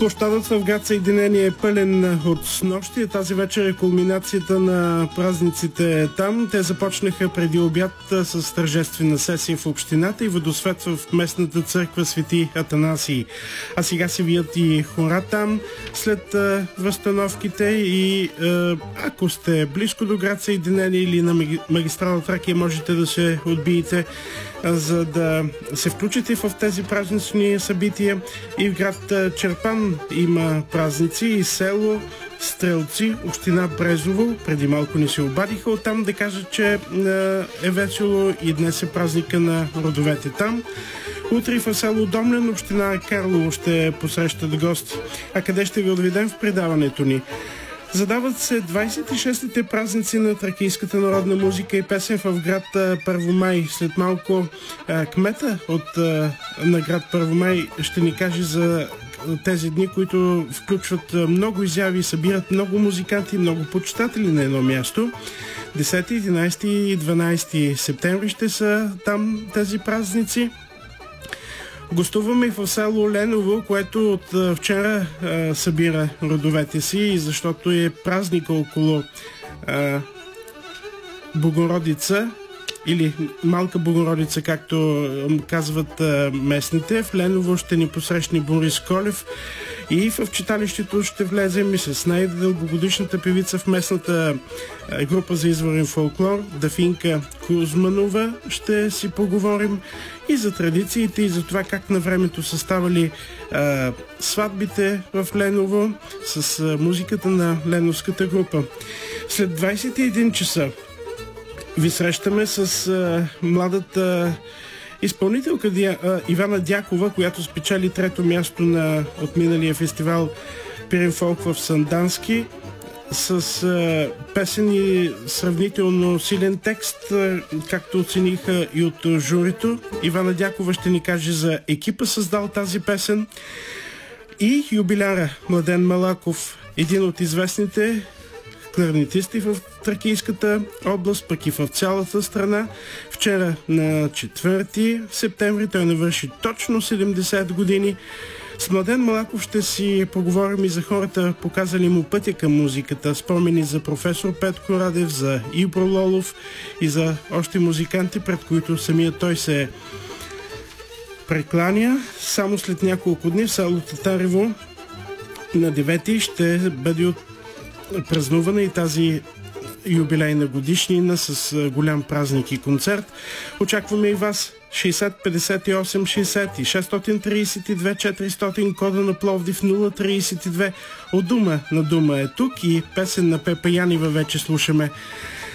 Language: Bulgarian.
Площадът в град Съединение е пълен от снощи. Тази вечер е кулминацията на празниците там. Те започнаха преди обяд с тържествена сесия в общината и водосвет в местната църква Свети Атанасий. А сега се вият и хора там след възстановките и ако сте близко до град Съединение или на магистрала Тракия, можете да се отбиете, за да се включите в тези празнични събития. И в град Чирпан има празници, и село Стрелци, община Брезово. Преди малко ни се обадиха оттам да кажат, че е весело и днес е празника на родовете там. Утре в село Домлен, община Карлово, ще посрещат гости. А къде ще ви отведем в предаването ни? Задават се 26-те празници на тракийската народна музика и песен в град Първомай. След малко кмета на град Първомай ще ни каже за тези дни, които включват много изяви, събират много музиканти, много почитатели на едно място. 10, 11 и 12 септември ще са там тези празници. Гостуваме в село Леново, което от вчера събира родовете си, защото е празника около Богородица или Малка Богородица, както казват местните. В Леново ще ни посрещне Борис Колев и в читалището ще влезем и с най-дългогодишната певица в местната група за изворен фолклор, Дафинка Кузманова. Ще си поговорим и за традициите, и за това как на времето са ставали сватбите в Леново с музиката на леновската група. След 21 часа ви срещаме с младата изпълнителка Ивана Дякова, която спечели трето място на отминалия фестивал Пирин фолк в Сандански с песен и сравнително силен текст, както оцениха и от журито. Ивана Дякова ще ни каже за екипа, създал тази песен, и юбиляра Младен Малаков, един от известните кларнетисти в Тракийската област, пък и в цялата страна. Вчера на 4 септември той навърши точно 70 години. С Младен Малаков ще си поговорим и за хората, показали му пътя към музиката. Спомени за професор Петко Радев, за Ибро Лолов и за още музиканти, пред които самия той се прекланя. Само след няколко дни в село Татарево на 9 ще бъде празнувана и тази юбилейна годишнина с голям празник и концерт. Очакваме и вас. 60 58 60 и 632 400, кода на Пловдив 032. От дума на дума е тук и песен на Пепа Янева вече слушаме.